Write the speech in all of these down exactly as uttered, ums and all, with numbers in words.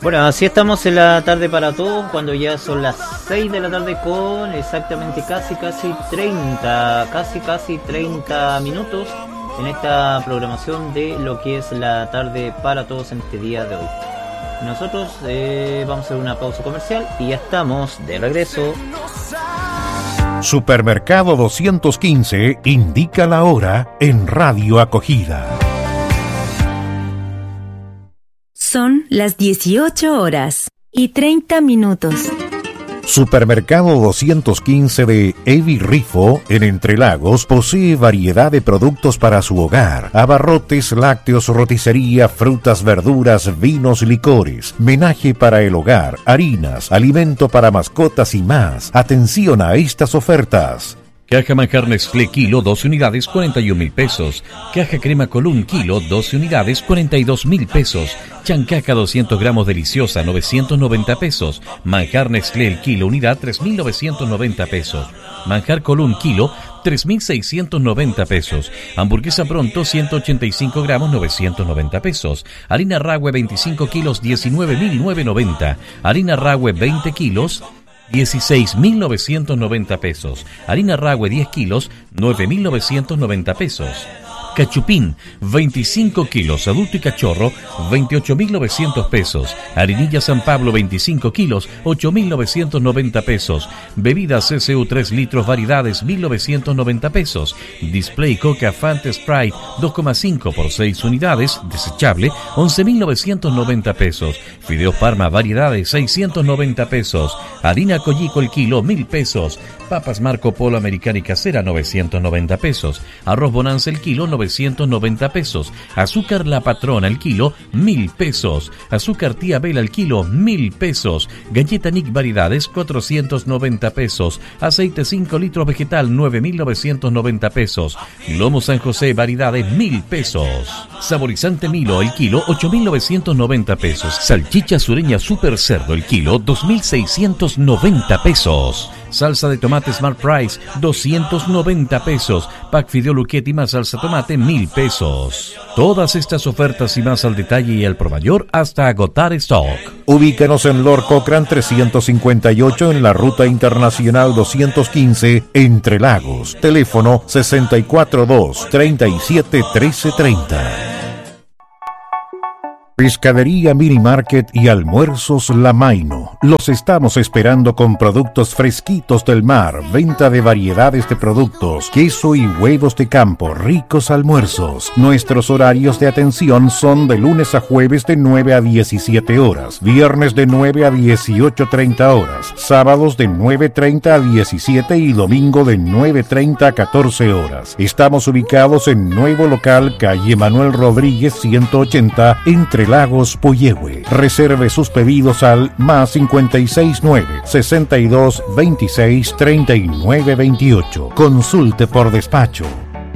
Bueno, así estamos en la tarde para todos, cuando ya son las seis de la tarde con exactamente casi, casi treinta, casi, casi treinta minutos en esta programación de lo que es la tarde para todos en este día de hoy. Nosotros eh, vamos a hacer una pausa comercial y ya estamos de regreso. Supermercado doscientos quince indica la hora en Radio Acogida. Son las dieciocho horas y treinta minutos. Supermercado doscientos quince de Evi Rifo, en Entre Lagos, posee variedad de productos para su hogar: abarrotes, lácteos, roticería, frutas, verduras, vinos, licores, menaje para el hogar, harinas, alimento para mascotas y más. Atención a estas ofertas. Caja manjar Nestlé kilo, doce unidades, cuarenta y un mil pesos. Caja crema Colún kilo, doce unidades, cuarenta y dos mil pesos. Chancaca doscientos gramos deliciosa, novecientos noventa pesos. Manjar Nestlé el kilo unidad, tres mil novecientos noventa pesos. Manjar Colún kilo, tres mil seiscientos noventa pesos. Hamburguesa Pronto ciento ochenta y cinco gramos, novecientos noventa pesos. Harina Rahue veinticinco kilos, diecinueve mil novecientos noventa. Harina Rahue veinte kilos, dieciséis mil novecientos noventa pesos. Harina Rahue diez kilos, nueve mil novecientos noventa pesos. Cachupín, veinticinco kilos, adulto y cachorro, veintiocho mil novecientos pesos. Harinilla San Pablo, veinticinco kilos, ocho mil novecientos noventa pesos. Bebidas C C U tres litros, variedades, mil novecientos noventa pesos. Display Coca Fanta Sprite, dos coma cinco por seis unidades, desechable, once mil novecientos noventa pesos. Fideos Parma, variedades, seiscientos noventa pesos. Harina Collico el kilo, mil pesos. Papas Marco Polo Americana y Casera, novecientos noventa pesos. Arroz Bonanza el kilo, novecientos noventa pesos. Azúcar La Patrona el kilo, mil pesos. Azúcar Tía Bela el kilo, mil pesos. Galleta Nick variedades, cuatrocientos noventa pesos. Aceite cinco litros vegetal, nueve mil novecientos noventa pesos. Lomo San José variedades, mil pesos. Saborizante Milo el kilo, ocho mil novecientos noventa pesos. Salchicha Sureña Super Cerdo el kilo, dos mil seiscientos noventa pesos. Salsa de tomate Smart Price, doscientos noventa pesos. Pack Fideo Luchetti más salsa tomate, mil pesos. Todas estas ofertas y más al detalle y al por mayor hasta agotar stock. Ubícanos en Lord Cochrane trescientos cincuenta y ocho en la Ruta Internacional doscientos quince, Entre Lagos. Teléfono sesenta y cuatro dos, treinta y siete, trece treinta. Pescadería Mini Market y Almuerzos La Maino. Los estamos esperando con productos fresquitos del mar, venta de variedades de productos, queso y huevos de campo, ricos almuerzos. Nuestros horarios de atención son de lunes a jueves de nueve a diecisiete horas, viernes de nueve a dieciocho treinta horas, sábados de nueve treinta a diecisiete y domingo de nueve treinta a catorce horas. Estamos ubicados en nuevo local, calle Manuel Rodríguez ciento ochenta, Entre Lagos, Puyehue. Reserve sus pedidos al más cincuenta y seis nueve, sesenta y dos, veintiséis, treinta y nueve veintiocho. Consulte por despacho.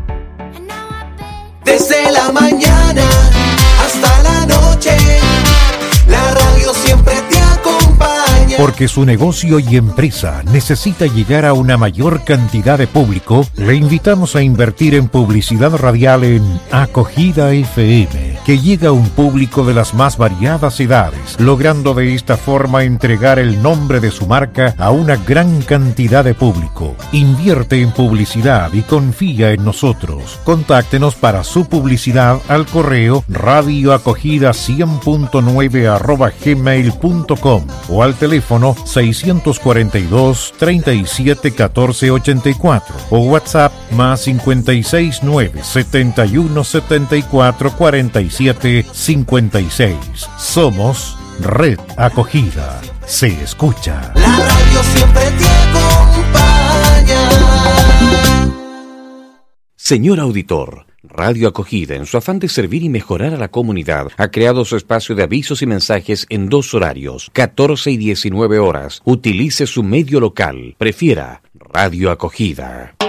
Desde la mañana hasta la noche, la radio siempre te acompaña. Porque su negocio y empresa necesita llegar a una mayor cantidad de público, le invitamos a invertir en publicidad radial en Acogida F M, que llega a un público de las más variadas edades, logrando de esta forma entregar el nombre de su marca a una gran cantidad de público. Invierte en publicidad y confía en nosotros. Contáctenos para su publicidad al correo radioacogida cien punto nueve arroba gmail punto com o al teléfono seiscientos cuarenta y dos, treinta y siete, catorce ochenta y cuatro o WhatsApp más cincuenta y seis nueve, setenta y uno, setenta y cuatro, cuarenta y siete, cincuenta y seis. Somos Red Acogida. Se escucha. La radio siempre te acompaña. Señor auditor, Radio Acogida, en su afán de servir y mejorar a la comunidad, ha creado su espacio de avisos y mensajes en dos horarios, catorce y diecinueve horas. Utilice su medio local. Prefiera Radio Acogida.